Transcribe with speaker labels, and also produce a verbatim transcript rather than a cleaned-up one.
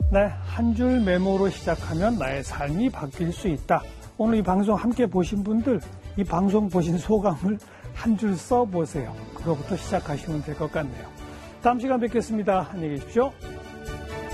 Speaker 1: 네, 한 줄 메모로 시작하면 나의 삶이 바뀔 수 있다. 오늘 이 방송 함께 보신 분들, 이 방송 보신 소감을 한 줄 써보세요. 그거부터 시작하시면 될 것 같네요. 다음 시간 뵙겠습니다. 안녕히 계십시오.